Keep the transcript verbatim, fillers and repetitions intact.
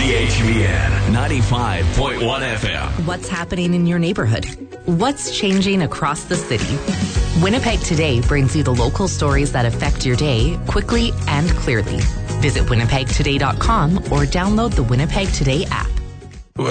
C H V N ninety-five point one F M. What's happening in your neighborhood? What's changing across the city? Winnipeg Today brings you the local stories that affect your day quickly and clearly. Visit winnipeg today dot com or download the Winnipeg Today app.